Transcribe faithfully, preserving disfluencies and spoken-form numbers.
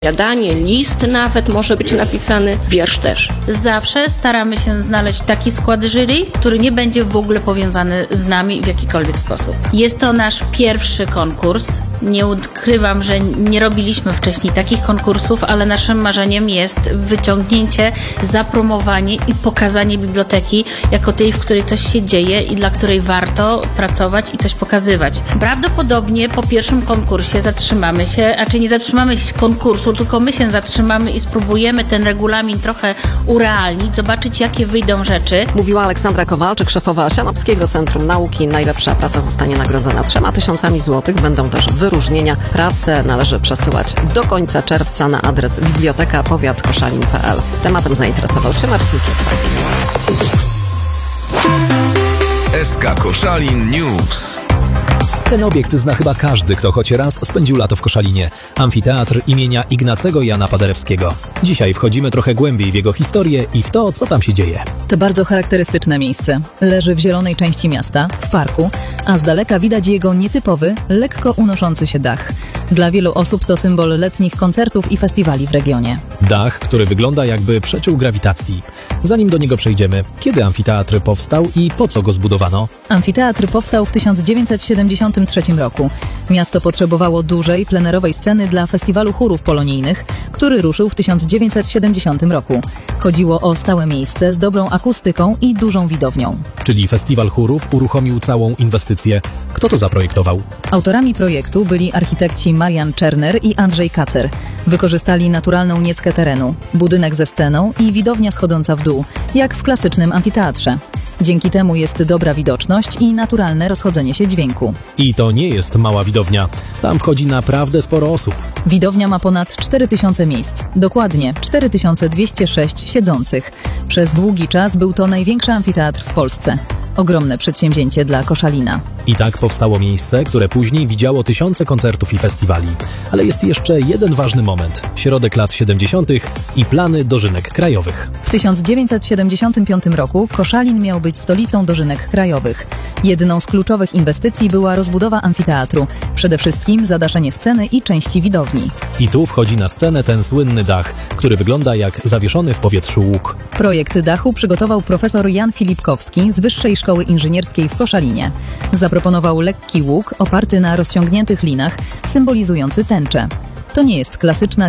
Jadanie, list nawet może być napisany, wiersz też. Zawsze staramy się znaleźć taki skład jury, który nie będzie w ogóle powiązany z nami w jakikolwiek sposób. Jest to nasz pierwszy konkurs. Nie ukrywam, że nie robiliśmy wcześniej takich konkursów, ale naszym marzeniem jest wyciągnięcie, zapromowanie i pokazanie biblioteki jako tej, w której coś się dzieje i dla której warto pracować i coś pokazywać. Prawdopodobnie po pierwszym konkursie zatrzymamy się, a czy nie zatrzymamy się konkursu, tylko my się zatrzymamy i spróbujemy ten regulamin trochę urealnić, zobaczyć, jakie wyjdą rzeczy. Mówiła Aleksandra Kowalczyk, szefowa Sianowskiego Centrum Nauki. Najlepsza praca zostanie nagrodzona trzema tysiącami złotych. Będą też wyróżnienia. Pracę należy przesyłać do końca czerwca na adres biblioteka powiat koszalin kropka p l. Tematem zainteresował się Marcin Kiecak. S K Koszalin News. Ten obiekt zna chyba każdy, kto choć raz spędził lato w Koszalinie. Amfiteatr imienia Ignacego Jana Paderewskiego. Dzisiaj wchodzimy trochę głębiej w jego historię i w to, co tam się dzieje. To bardzo charakterystyczne miejsce. Leży w zielonej części miasta, w parku, a z daleka widać jego nietypowy, lekko unoszący się dach. Dla wielu osób to symbol letnich koncertów i festiwali w regionie. Dach, który wygląda jakby przeciął grawitacji. Zanim do niego przejdziemy, kiedy amfiteatr powstał i po co go zbudowano? Amfiteatr powstał w tysiąc dziewięćset siedemdziesiątym trzecim roku. Miasto potrzebowało dużej, plenerowej sceny dla festiwalu chórów polonijnych, który ruszył w tysiąc dziewięćset siedemdziesiątym roku. Chodziło o stałe miejsce z dobrą akustyką i dużą widownią. Czyli festiwal chórów uruchomił całą inwestycję. Kto to zaprojektował? Autorami projektu byli architekci Marian Czerner i Andrzej Kacer. Wykorzystali naturalną nieckę terenu, budynek ze sceną i widownia schodząca w dół, jak w klasycznym amfiteatrze. Dzięki temu jest dobra widoczność i naturalne rozchodzenie się dźwięku. I to nie jest mała widownia. Tam wchodzi naprawdę sporo osób. Widownia ma ponad cztery tysiące miejsc. Dokładnie cztery tysiące dwieście sześć siedzących. Przez długi czas był to największy amfiteatr w Polsce. Ogromne przedsięwzięcie dla Koszalina. I tak powstało miejsce, które później widziało tysiące koncertów i festiwali. Ale jest jeszcze jeden ważny moment. Środek lat siedemdziesiątych i plany dożynek krajowych. W tysiąc dziewięćset siedemdziesiątym piątym roku Koszalin miał być stolicą dożynek krajowych. Jedną z kluczowych inwestycji była rozbudowa amfiteatru. Przede wszystkim zadaszenie sceny i części widowni. I tu wchodzi na scenę ten słynny dach, który wygląda jak zawieszony w powietrzu łuk. Projekt dachu przygotował profesor Jan Filipkowski z Wyższej Szkoły Inżynierskiej w Koszalinie. Zaproponował lekki łuk oparty na rozciągniętych linach, symbolizujący tęczę. To nie jest klasyczna